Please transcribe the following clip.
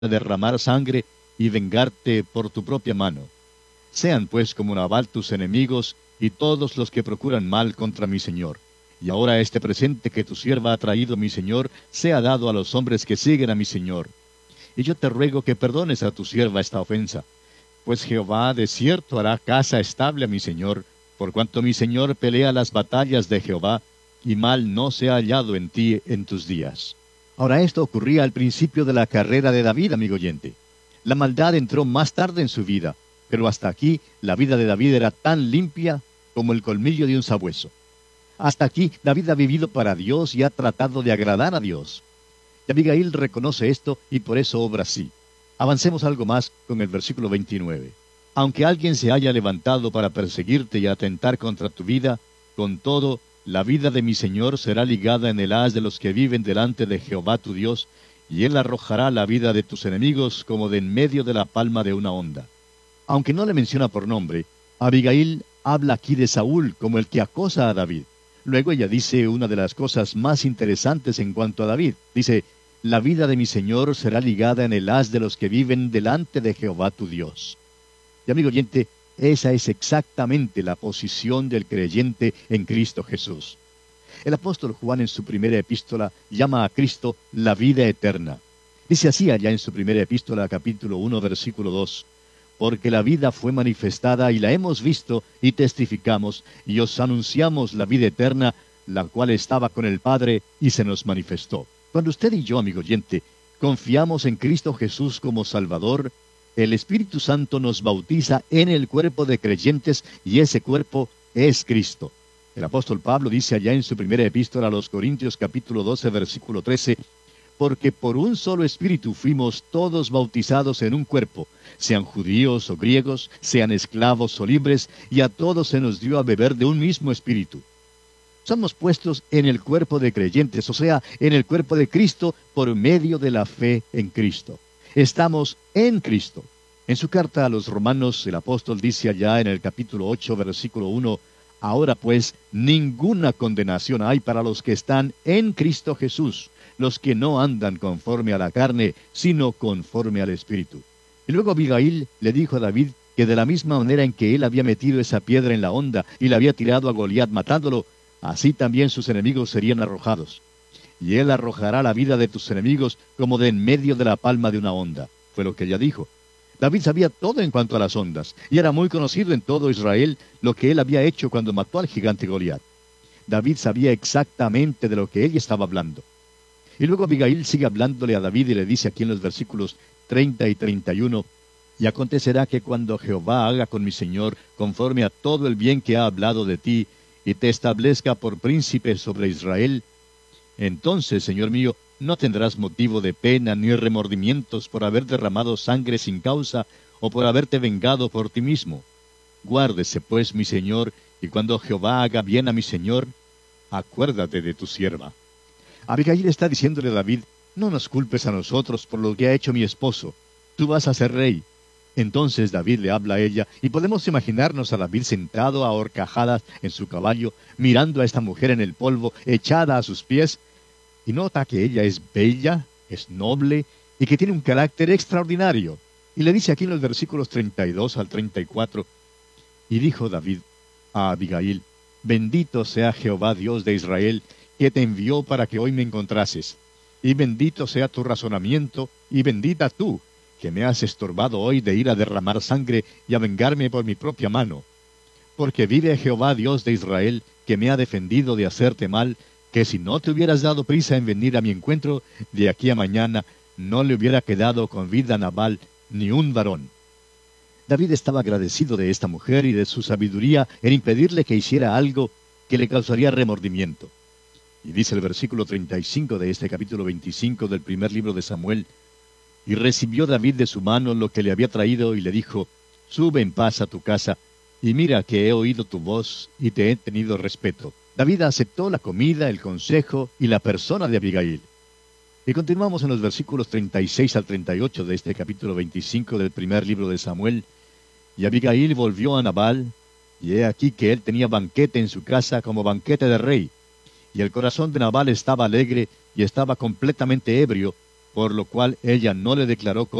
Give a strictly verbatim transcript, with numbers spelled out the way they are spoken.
derramar sangre y vengarte por tu propia mano. Sean pues como Nabal tus enemigos y todos los que procuran mal contra mi señor. Y ahora este presente que tu sierva ha traído mi señor sea dado a los hombres que siguen a mi señor. Y yo te ruego que perdones a tu sierva esta ofensa, pues Jehová de cierto hará casa estable a mi señor, por cuanto mi señor pelea las batallas de Jehová, y mal no se ha hallado en ti en tus días. Ahora esto ocurría al principio de la carrera de David, amigo oyente. La maldad entró más tarde en su vida, pero hasta aquí la vida de David era tan limpia como el colmillo de un sabueso. Hasta aquí David ha vivido para Dios y ha tratado de agradar a Dios. Y Abigail reconoce esto y por eso obra así. Avancemos algo más con el versículo veintinueve. Aunque alguien se haya levantado para perseguirte y atentar contra tu vida, con todo, la vida de mi Señor será ligada en el haz de los que viven delante de Jehová tu Dios, y él arrojará la vida de tus enemigos como de en medio de la palma de una onda. Aunque no le menciona por nombre, Abigail habla aquí de Saúl como el que acosa a David. Luego ella dice una de las cosas más interesantes en cuanto a David. Dice, la vida de mi Señor será ligada en el haz de los que viven delante de Jehová tu Dios. Y amigo oyente, esa es exactamente la posición del creyente en Cristo Jesús. El apóstol Juan en su primera epístola llama a Cristo la vida eterna. Dice así allá en su primera epístola, capítulo uno, versículo dos. Porque la vida fue manifestada y la hemos visto y testificamos, y os anunciamos la vida eterna, la cual estaba con el Padre y se nos manifestó. Cuando usted y yo, amigo oyente, confiamos en Cristo Jesús como Salvador, el Espíritu Santo nos bautiza en el cuerpo de creyentes y ese cuerpo es Cristo. El apóstol Pablo dice allá en su primera epístola a los Corintios capítulo doce versículo trece, porque por un solo Espíritu fuimos todos bautizados en un cuerpo, sean judíos o griegos, sean esclavos o libres, y a todos se nos dio a beber de un mismo Espíritu. Somos puestos en el cuerpo de creyentes, o sea, en el cuerpo de Cristo por medio de la fe en Cristo. Estamos en Cristo. En su carta a los Romanos, el apóstol dice allá en el capítulo ocho, versículo uno, ahora pues, ninguna condenación hay para los que están en Cristo Jesús, los que no andan conforme a la carne, sino conforme al Espíritu. Y luego Abigail le dijo a David que de la misma manera en que él había metido esa piedra en la honda y la había tirado a Goliat matándolo, así también sus enemigos serían arrojados. Y él arrojará la vida de tus enemigos como de en medio de la palma de una honda. Fue lo que ella dijo. David sabía todo en cuanto a las ondas, y era muy conocido en todo Israel lo que él había hecho cuando mató al gigante Goliat. David sabía exactamente de lo que ella estaba hablando. Y luego Abigail sigue hablándole a David y le dice aquí en los versículos treinta y treinta y uno, y acontecerá que cuando Jehová haga con mi señor conforme a todo el bien que ha hablado de ti, y te establezca por príncipe sobre Israel, entonces, señor mío, no tendrás motivo de pena ni remordimientos por haber derramado sangre sin causa, o por haberte vengado por ti mismo. Guárdese pues mi señor, y cuando Jehová haga bien a mi señor, acuérdate de tu sierva. Abigail está diciéndole a David, no nos culpes a nosotros por lo que ha hecho mi esposo. Tú vas a ser rey. Entonces David le habla a ella, y podemos imaginarnos a David sentado a horcajadas en su caballo, mirando a esta mujer en el polvo, echada a sus pies, y nota que ella es bella, es noble, y que tiene un carácter extraordinario. Y le dice aquí en los versículos treinta y dos al treinta y cuatro, y dijo David a Abigail, bendito sea Jehová Dios de Israel, que te envió para que hoy me encontrases, y bendito sea tu razonamiento, y bendita tú, que me has estorbado hoy de ir a derramar sangre y a vengarme por mi propia mano. Porque vive Jehová Dios de Israel, que me ha defendido de hacerte mal, que si no te hubieras dado prisa en venir a mi encuentro, de aquí a mañana no le hubiera quedado con vida a Nabal ni un varón. David estaba agradecido de esta mujer y de su sabiduría en impedirle que hiciera algo que le causaría remordimiento. Y dice el versículo treinta y cinco de este capítulo veinticinco del primer libro de Samuel, y recibió David de su mano lo que le había traído, y le dijo, sube en paz a tu casa, y mira que he oído tu voz, y te he tenido respeto. David aceptó la comida, el consejo y la persona de Abigail. Y continuamos en los versículos treinta y seis al treinta y ocho de este capítulo veinticinco del primer libro de Samuel. Y Abigail volvió a Nabal, y he aquí que él tenía banquete en su casa como banquete de rey. Y el corazón de Nabal estaba alegre, y estaba completamente ebrio, por lo cual ella no le declaró